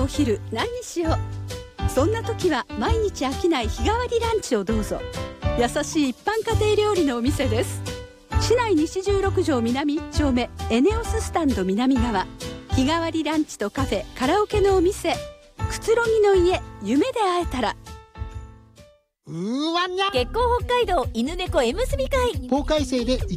お昼何にしよう。そんな時は毎日飽きない日替わりランチをどうぞ。優しい一般家庭料理のお店です。市内西16条南1丁目エネオススタンド南側、日替わりランチとカフェカラオケのお店、くつろぎの家、夢で会えたら。 うーわにゃ月光北海道犬猫縁結び会、 法改正で